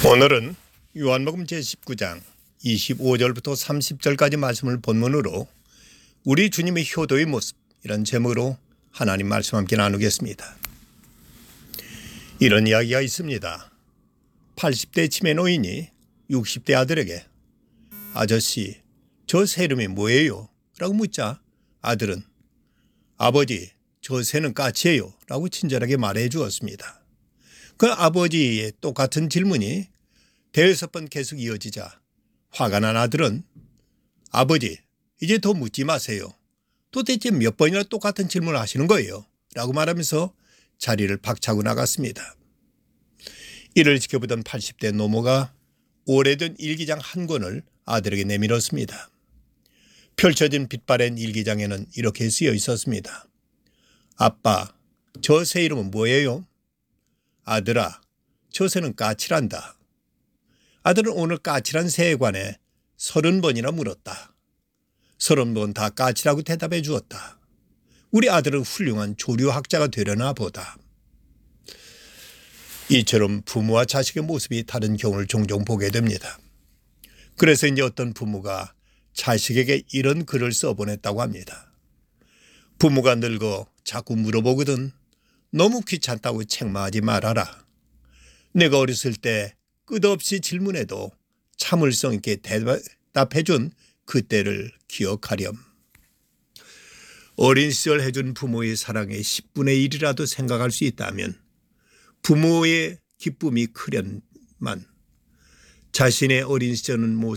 오늘은 요한복음 제19장 25절부터 30절까지 말씀을 본문으로 우리 주님의 효도의 모습 이런 제목으로 하나님 말씀 함께 나누겠습니다. 이런 이야기가 있습니다. 80대 치매 노인이 60대 아들에게 아저씨 저 새 이름이 뭐예요? 라고 묻자 아들은 아버지 저 새는 까치예요 라고 친절하게 말해 주었습니다. 그 아버지의 똑같은 질문이 대여섯 번 계속 이어지자 화가 난 아들은 아버지 이제 더 묻지 마세요. 도대체 몇 번이나 똑같은 질문을 하시는 거예요? 라고 말하면서 자리를 박차고 나갔습니다. 이를 지켜보던 80대 노모가 오래된 일기장 한 권을 아들에게 내밀었습니다. 펼쳐진 빛바랜 일기장에는 이렇게 쓰여 있었습니다. 아빠 저 새 이름은 뭐예요? 아들아 저 새는 까치란다. 아들은 오늘 까치란 새에 관해 30번이나 물었다. 30번 다 까치라고 대답해 주었다. 우리 아들은 훌륭한 조류학자가 되려나 보다. 이처럼 부모와 자식의 모습이 다른 경우를 종종 보게 됩니다. 그래서 이제 어떤 부모가 자식에게 이런 글을 써보냈다고 합니다. 부모가 늙어 자꾸 물어보거든 너무 귀찮다고 책망하지 말아라. 내가 어렸을 때 끝없이 질문해도 참을성 있게 대답해준 그때를 기억하렴. 어린 시절 해준 부모의 사랑의 10분의 1이라도 생각할 수 있다면 부모의 기쁨이 크련만 자신의 어린 시절은 못